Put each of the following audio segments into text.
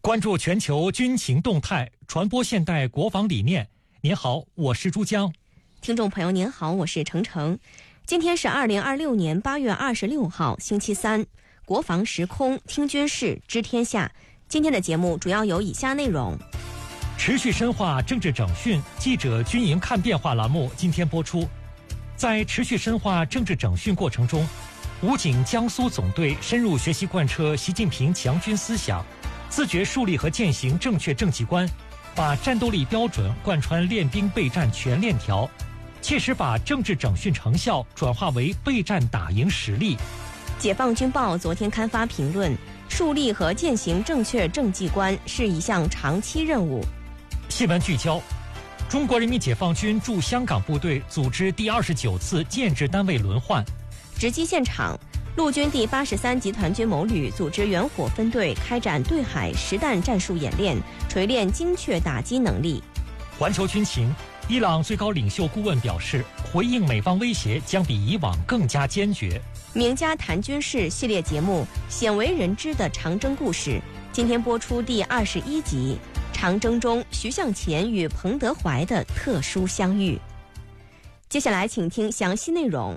关注全球军情动态，传播现代国防理念。您好，我是珠江。 听众朋友您好，我是程程。今天是2026年8月26号，星期三。国防时空，听军事，知天下。今天的节目主要有以下内容： 持续深化政治整训，记者军营看变化栏目今天播出。在持续深化政治整训过程中，武警江苏总队深入学习贯彻习近平强军思想，自觉树立和践行正确政绩观，把战斗力标准贯穿练兵备战全链条，切实把政治整训成效转化为备战打赢实力。 解放军报昨天刊发评论，树立和践行正确政绩观是一项长期任务。 新闻聚焦：中国人民解放军驻香港部队组织第29次建制单位轮换。 直击现场，陆军第83集团军某旅组织远火分队开展对海实弹战术演练，锤炼精确打击能力。 环球军情：伊朗最高领袖顾问表示，回应美方威胁将比以往更加坚决。 名家谈军事系列节目《鲜为人知的长征故事》今天播出第21集，长征中徐向前与彭德怀的特殊相遇。接下来请听详细内容。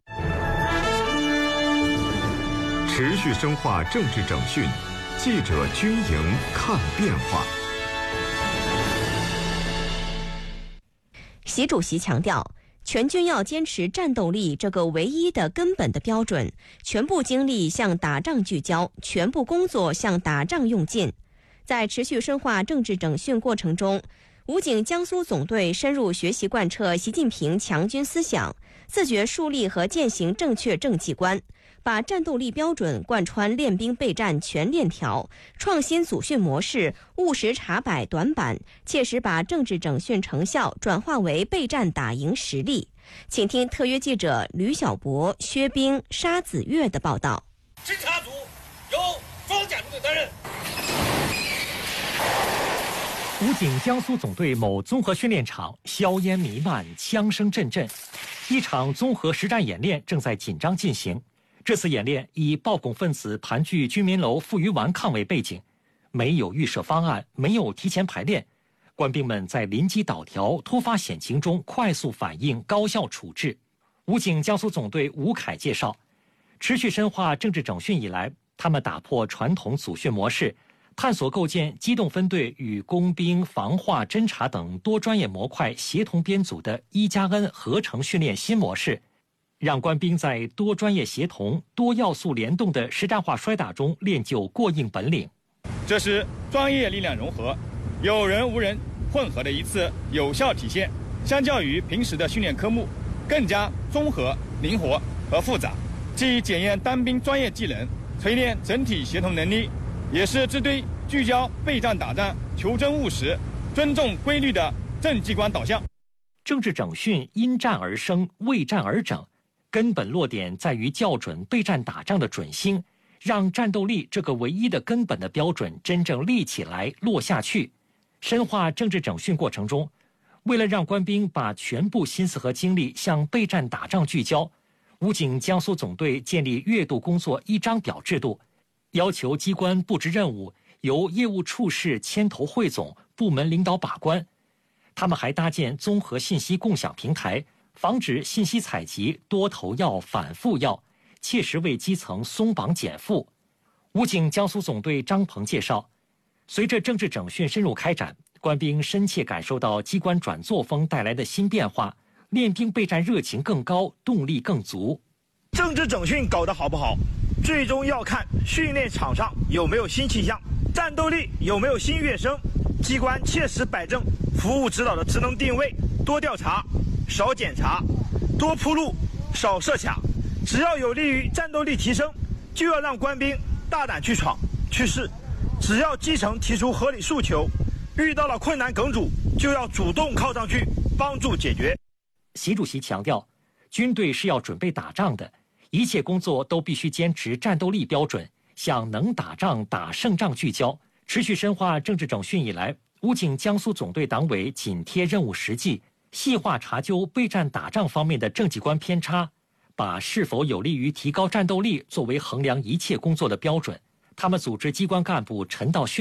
持续深化政治整训，记者军营看变化。 习主席强调，全军要坚持战斗力这个唯一的根本的标准，全部精力向打仗聚焦，全部工作向打仗用尽。在持续深化政治整训过程中，武警江苏总队深入学习贯彻习近平强军思想，自觉树立和践行正确政绩观，把战斗力标准贯穿练兵备战全链条，创新组训模式，务实查摆短板，切实把政治整训成效转化为备战打赢实力。请听特约记者吕小博、薛冰、沙子月的报道。 侦察组由装甲部队担任。 武警江苏总队某综合训练场，硝烟弥漫，枪声阵阵，一场综合实战演练正在紧张进行。这次演练以暴恐分子盘踞居民楼负隅顽抗为背景，没有预设方案，没有提前排练，官兵们在临机倒条、突发险情中快速反应、高效处置。武警江苏总队吴凯介绍，持续深化政治整训以来，他们打破传统组训模式，探索构建机动分队与工兵、防化、侦察等多专业模块协同编组的1+N 合成训练新模式，让官兵在多专业协同、多要素联动的实战化摔打中练就过硬本领。 这是专业力量融合、有人无人混合的一次有效体现。相较于平时的训练科目，更加综合、灵活和复杂，既检验单兵专业技能，锤炼整体协同能力，也是支队聚焦备战打仗、求真务实、尊重规律的政绩观导向。 政治整训因战而生，为战而整，根本落点在于校准备战打仗的准星，让战斗力这个唯一的根本的标准真正立起来、落下去。深化政治整训过程中，为了让官兵把全部心思和精力向备战打仗聚焦，武警江苏总队建立月度工作一张表制度，要求机关布置任务由业务处室牵头汇总，部门领导把关。他们还搭建综合信息共享平台，防止信息采集多头要、反复要，切实为基层松绑减负。武警江苏总队张鹏介绍，随着政治整训深入开展，官兵深切感受到机关转作风带来的新变化，练兵备战热情更高，动力更足。 政治整训搞得好不好，最终要看训练场上有没有新气象，战斗力有没有新跃升，机关切实摆正服务指导的职能定位，多调查、少检查，多铺路、少设卡。只要有利于战斗力提升，就要让官兵大胆去闯、去试。只要基层提出合理诉求，遇到了困难梗阻，就要主动靠上去帮助解决。 习主席强调，军队是要准备打仗的，一切工作都必须坚持战斗力标准，向能打仗、打胜仗聚焦。持续深化政治整训以来，武警江苏总队党委紧贴任务实际，细化查究备战打仗方面的政绩观偏差，把是否有利于提高战斗力作为衡量一切工作的标准。他们组织机关干部晨到训